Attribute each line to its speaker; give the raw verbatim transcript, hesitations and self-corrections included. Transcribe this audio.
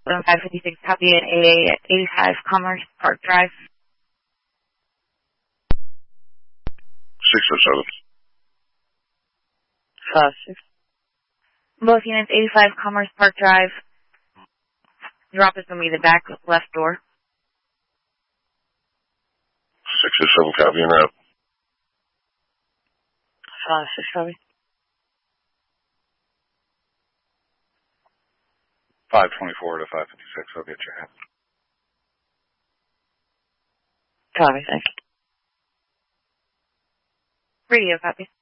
Speaker 1: five fifty-six, copy at eighty-five Commerce Park Drive.
Speaker 2: six oh seven.
Speaker 1: Five, six. Both units, eighty-five Commerce Park Drive. Drop is going to be the back left door.
Speaker 2: six oh seven, copy and route.
Speaker 1: Five, six, copy.
Speaker 3: five twenty-four to five fifty-six, I'll get your hat.
Speaker 1: Copy, thank you. Radio copy.